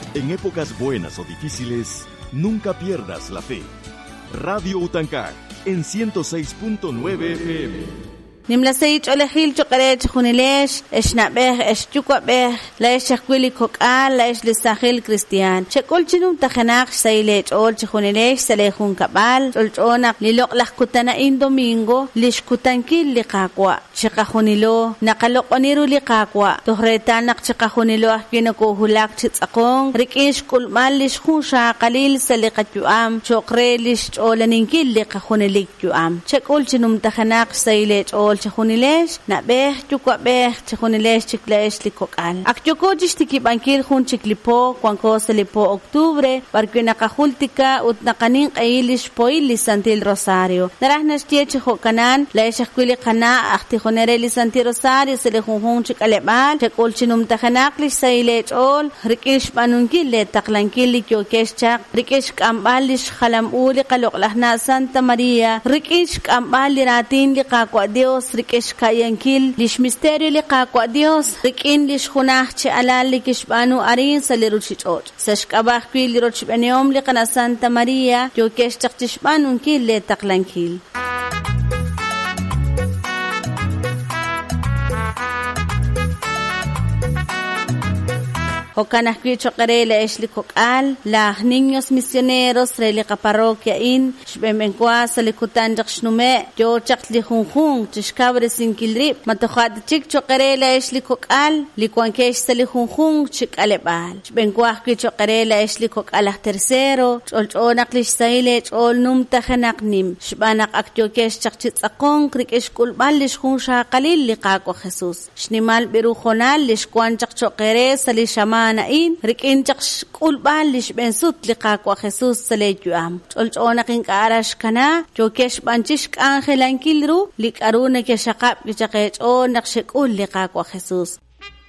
En épocas buenas o difíciles, nunca pierdas la fe. Radio Utancag en 106.9 FM. Nimlasayich olehil chokarech junilesh, eshnabeh, eschukwabeh, la eshakwilik hokal, la eslisahil cristian. Chekolchinum tajanach sailech ol chjunilesh salehun kabal, olchonak lilok lahkutana in domingo, lishkutankil liqaqwa. Chekajunilo, nakalokoniru liqaqwa. Tohretanak chekajunilo ahkinakuhulak chitzakong, rikish kulmal lishjun shaqalil salikatuam, chokre lishcholaninkil liqajunilik yuam. Chekolchinum tajanach sailech ol chjunilesh na beh chukwabeh chjunilesh chiklesh likokal akchukojish tikibankil jun chiklipo kwanko selipo octubre barque nakahultika ut nakanin qailish poil santil rosario narahnash tie chhokanan la eshkwili qana akhtijonere li santil rosario selejun chikalebal chekolchinum tajanaqlish sailech ol rikish banunkil le taqlankil likyokesh chaq rikish kambalish khalam uli qaloqlahna Santa María rikish kambali ratin liqaqwa Dios rikish kayankil lish misterio liqaqwa Dios rikin lish khunah che alal likishbanu arin saliruchichot sashkabah kwil lirochbeneom liqana Santa María yokesh taqtishbanun kil le taqlankil Hokanahkwi chokarela eshlikokal la niños misioneros relika parroquia in shbemenkwa salikutan jakshnume yo chakli junjun chishkabre sinkilrip matokhad chik chokarela eshlikokal likwankesh salihunjun chikalebal shbenkwa kwi chokarela eshlikokal tercero cholchonaklish saile chol num tajanaknim shbanak aktyokesh chakchitsakon krikesh kulbal lishjun shaqalil liqaqo Jesus shnimal birujonal lishkwan chakchokere salishama nain rikin chaqsh kulbal lish bensut liqaqwa Jesus saleyuam cholchonakin karash kana chokesh banchish angelankilru likaruna ke shaqab kichaqechon naqshekul liqaqwa Jesus